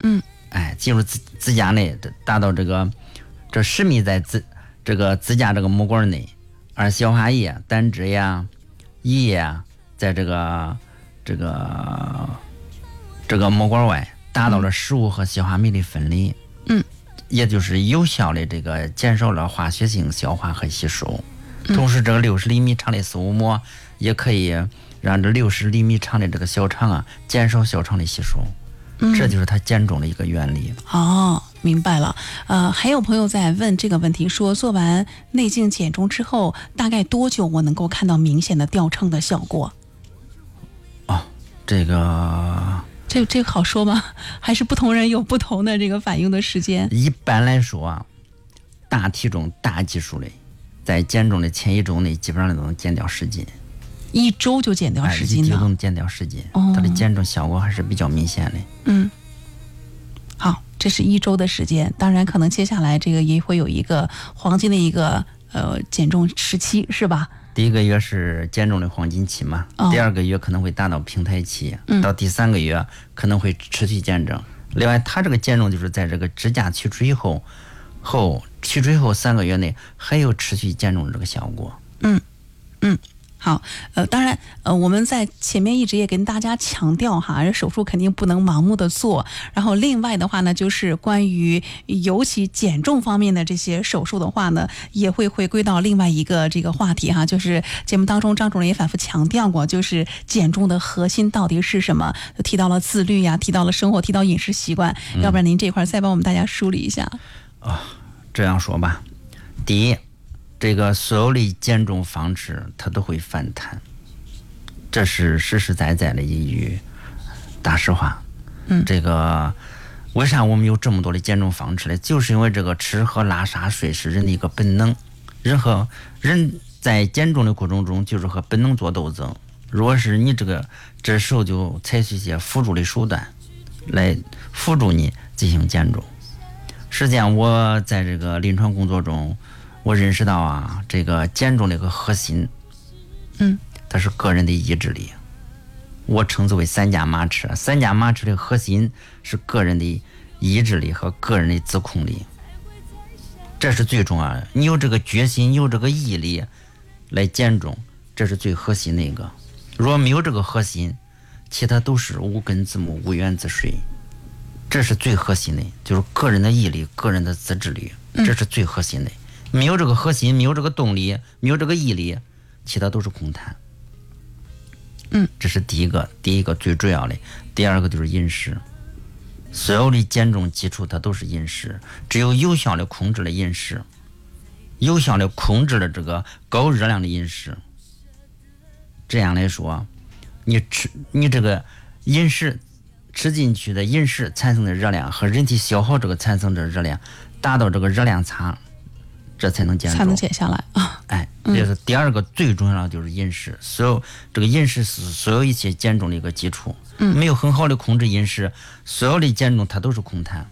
进入指甲内，达到这10米在指甲这个木管内，而消化液、胆汁呀、胰液啊，在这个木管外达到了食物和消化酶的分离，也就是有效的这个减少了化学性消化和吸收。同时，这个60厘米长的食物膜也可以让这60厘米长的这个小肠啊减少小肠的吸收。这就是它减重的一个原理。 明白了。还有朋友在问这个问题，说做完内镜减重之后，大概多久我能够看到明显的掉秤的效果？ 这个好说吗？还是不同人有不同的这个反应的时间？ 一般来说啊，大体重、大基数类，在减重的前1周内，基本上都能减掉10斤。 1周就减掉10斤呢？ 就能减掉10斤，它的减重效果还是比较明显的。 好，这是1周的时间。当然，可能接下来这个也会有一个黄金的一个减重时期，是吧？ 第1个月是减重的黄金期嘛，第2个月可能会达到平台期，到第3个月可能会持续减重。另外，它这个减重就是在这个指甲去除以后3个月内还有持续减重的这个效果。 好，当然，我们在前面一直也跟大家强调哈，手术肯定不能盲目的做。然后另外的话呢，就是关于尤其减重方面的这些手术的话呢，也会回归到另外一个这个话题哈，就是节目当中张主任也反复强调过，就是减重的核心到底是什么？提到了自律呀，提到了生活，提到饮食习惯。要不然您这块再帮我们大家梳理一下。 这样说吧，第一，这个所有的减重方式它都会反弹，这是实实在在的一句大实话。这个为啥我们有这么多的减重方式呢？就是因为这个吃喝拉撒睡是人的一个本能，人在减重的过程中就是和本能做斗争。如果是你这时候就采取一些辅助的手段来辅助你进行减重。实际上我在这个临床工作中，我认识到啊，这个减重的一个核心，它是个人的意志力。我称之为3驾马车。3驾马车的核心是个人的意志力和个人的自控力，这是最重要的。你有这个决心，有这个毅力来减重，这是最核心的一个。如果没有这个核心，其他都是无根之木，无源之水。这是最核心的，就是个人的毅力，个人的自制力，这是最核心的。没有这个核心，没有这个动力，没有这个毅力，其他都是空谈。这是第一个最主要的。第2个就是饮食，所有的减重基础它都是饮食。只有有效的控制了饮食，有效的控制了这个高热量的饮食，这样来说，你这个饮食吃进去的饮食产生的热量和人体消耗这个产生的热量达到这个热量差，这才能减重， 才能减下来啊！ 这是第2个最重要的，就是饮食。这个饮食是所有一切减重的一个基础。没有很好的控制饮食，所有的减重它都是空谈。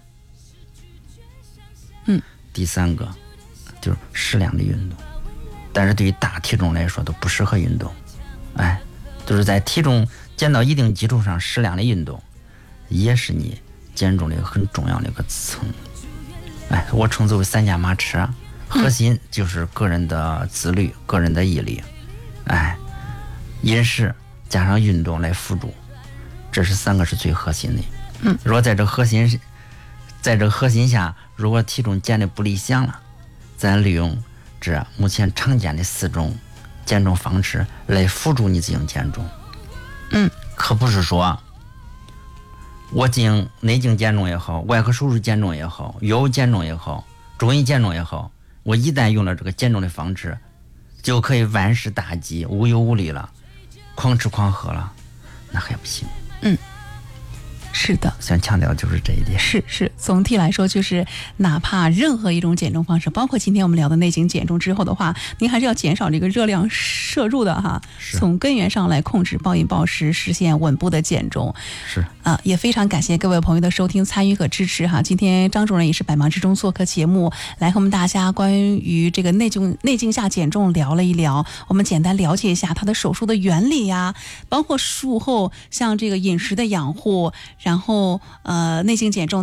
第3个就是适量的运动，但是对于大体重来说都不适合运动。就是在体重减到一定基础上，适量的运动也是你减重的一个很重要的一个支撑。我称之为3驾马车。核心就是个人的自律，个人的毅力，饮食加上运动来辅助，这是3个是最核心的。如果在这个核心下，如果体重减的不理想了，咱利用这目前常见的4种减重方式来辅助你进行减重。可不是说我进内镜减重也好，外科手术减重也好，药物减重也好，中医减重也好，我一旦用了这个减重的方式，就可以万事大吉，无忧无虑了，狂吃狂喝了，那还不行。 是的， 想强调就是这一点。 是，总体来说就是哪怕任何一种减重方式，包括今天我们聊的内镜减重之后的话，您还是要减少这个热量摄入的哈，从根源上来控制暴饮暴食，实现稳步的减重。也非常感谢各位朋友的收听、参与和支持哈。今天张主任也是百忙之中做客节目，来和我们大家关于这个内镜下减重聊了一聊，我们简单了解一下它的手术的原理呀，包括术后像这个饮食的养护，然后内镜减重